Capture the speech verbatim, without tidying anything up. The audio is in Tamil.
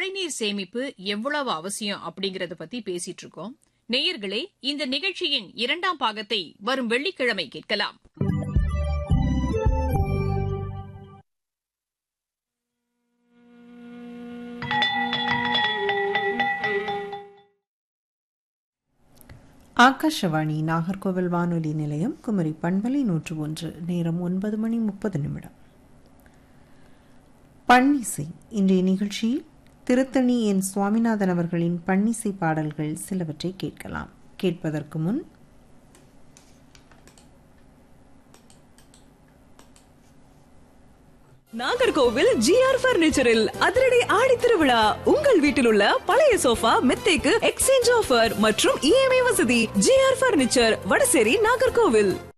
மழைநீர் சேமிப்பு எவ்வளவு அவசியம் அப்படிங்கறத பத்தி பேசிட்டு இருக்கோம். நேயர்களே, இந்த நிகழ்ச்சியின் இரண்டாம் பாகத்தை வரும் வெள்ளிக்கிழமை கேட்கலாம். ஆகாஷவாணி நாகர்கோவில் வானொலி நிலையம், குமரி பண்பலை நூற்று ஒன்று. நேரம் ஒன்பது மணி முப்பது நிமிடம். பன்னிசை. இன்றைய நிகழ்ச்சியில் திருத்தணி என் சுவாமிநாதன் அவர்களின் பன்னிசை பாடல்கள் சிலவற்றை கேட்கலாம். கேட்பதற்கு முன் நாகர்கோவில் ஜிஆர் பர்னிச்சரில் அதிரடி ஆடி திருவிழா. உங்கள் வீட்டில் உள்ள பழைய சோஃபா மெத்தைக்கு எக்ஸ்சேஞ்ச் ஆஃபர் மற்றும் இஎம்ஐ வசதி. GR furniture, Vadasery, Nagercoil.